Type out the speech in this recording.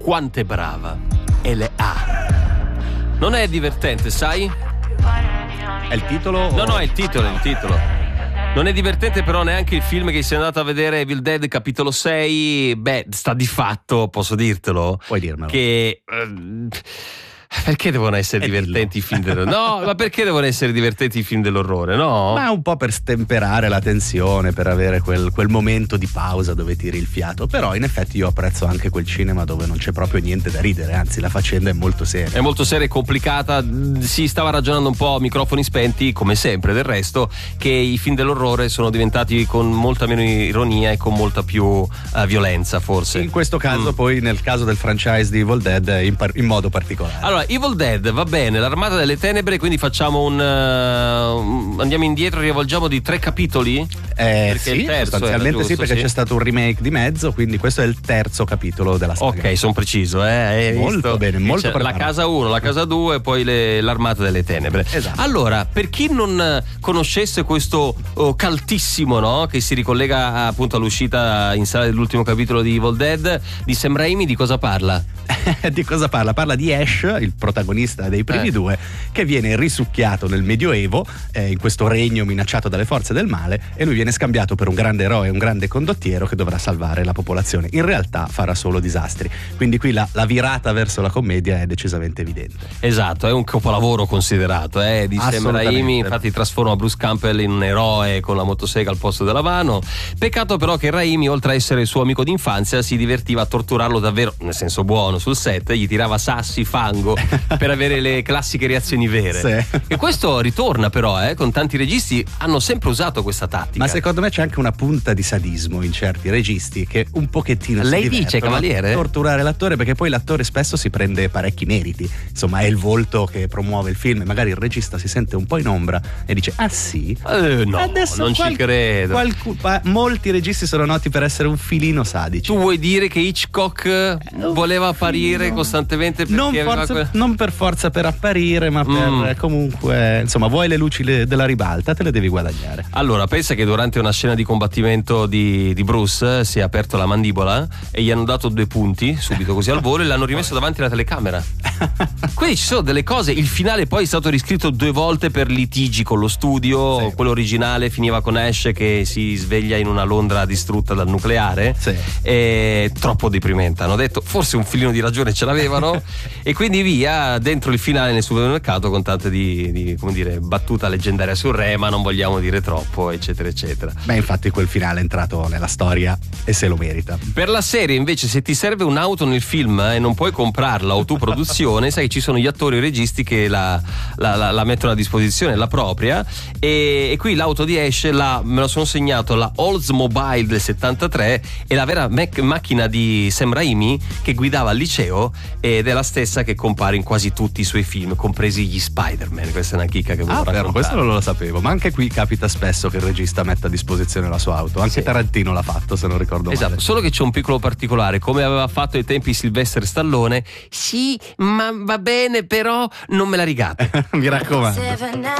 quanto è brava e le ha. Non è divertente, sai? È il titolo? No, è il titolo. Non è divertente però neanche il film che sei andato a vedere, Evil Dead capitolo 6. Beh, sta di fatto, posso dirtelo? Puoi dirmelo. Che... perché devono essere divertenti i film dell'orrore? No, ma perché devono essere divertenti i film dell'orrore, no? Ma un po' per stemperare la tensione, per avere quel momento di pausa dove tiri il fiato. Però in effetti io apprezzo anche quel cinema dove non c'è proprio niente da ridere, anzi la faccenda è molto seria. È molto seria e complicata. Si stava ragionando un po' a microfoni spenti, come sempre del resto, che i film dell'orrore sono diventati con molta meno ironia e con molta più violenza, forse. In questo caso poi, nel caso del franchise di Evil Dead, in modo particolare. Allora, Evil Dead va bene, l'Armata delle Tenebre, quindi facciamo andiamo indietro, rivolgiamo di 3 capitoli? Sì, sostanzialmente sì, perché c'è stato un remake di mezzo, quindi questo è il terzo capitolo della saga. Ok, sono preciso, molto visto? bene, molto la casa 1, la casa 2 e poi l'Armata delle Tenebre. Esatto. Allora, per chi non conoscesse questo caltissimo, no, che si ricollega appunto all'uscita in sala dell'ultimo capitolo di Evil Dead di Sam Raimi, di cosa parla? Di cosa parla? Parla di Ash, il protagonista dei primi due, che viene risucchiato nel Medioevo, in questo regno minacciato dalle forze del male, e lui viene scambiato per un grande eroe, un grande condottiero che dovrà salvare la popolazione. In realtà farà solo disastri, quindi qui la virata verso la commedia è decisamente evidente. Esatto, è un capolavoro considerato di Sam Raimi, infatti trasforma Bruce Campbell in un eroe con la motosega al posto della mano. Peccato però che Raimi, oltre a essere il suo amico d'infanzia, si divertiva a torturarlo davvero, nel senso buono, sul set, gli tirava sassi, fango per avere le classiche reazioni vere. Sì. E questo ritorna però, con tanti registi hanno sempre usato questa tattica. Ma secondo me c'è anche una punta di sadismo in certi registi che un pochettino lei dice, Cavaliere? Torturare l'attore, perché poi l'attore spesso si prende parecchi meriti, insomma è il volto che promuove il film, magari il regista si sente un po' in ombra e dice ah sì? No, adesso non ci credo. Molti registi sono noti per essere un filino sadici. Tu vuoi dire che Hitchcock voleva apparire costantemente perché non per forza per apparire, ma per comunque, insomma, vuoi le luci della ribalta, te le devi guadagnare. Allora, pensa che durante una scena di combattimento di Bruce si è aperto la mandibola e gli hanno dato 2 punti subito così al volo e l'hanno rimesso davanti alla telecamera. Quindi ci sono delle cose. Il finale poi è stato riscritto 2 volte per litigi con lo studio. Sì. Quello originale finiva con Ash che si sveglia in una Londra distrutta dal nucleare. Sì. È troppo deprimente, hanno detto. Forse un filino di ragione ce l'avevano e quindi via dentro il finale nel supermercato con tante di come dire, battuta leggendaria sul re, ma non vogliamo dire troppo, eccetera eccetera. Beh, infatti quel finale è entrato nella storia e se lo merita. Per la serie invece, se ti serve un'auto nel film e non puoi comprarla o tu produzione, sai, ci sono gli attori e i registi che la mettono a disposizione, la propria, e qui l'auto di Ash me lo sono segnato, la Oldsmobile del 73, è la vera macchina di Sam Raimi che guidava al liceo ed è la stessa che compare in quasi tutti i suoi film, compresi gli Spider-Man. Questa è una chicca che volevo raccontare. Questo non lo sapevo, ma anche qui capita spesso che il regista metta a disposizione la sua auto. Anche Tarantino l'ha fatto, se non ricordo male. Esatto, solo che c'è un piccolo particolare, come aveva fatto ai tempi Sylvester Stallone. Sì, ma va bene, però non me la rigate. Mi raccomando.